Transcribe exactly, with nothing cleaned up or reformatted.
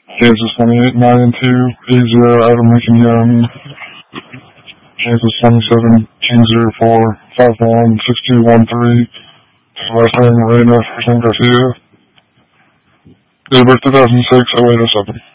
Kansas twenty-eight nine two eight zero Adam Lincoln Young. Kansas twenty-seven King zero four five one six two one three. Last name Moreno Garcia. Date of birth two thousand six oh eight oh seven.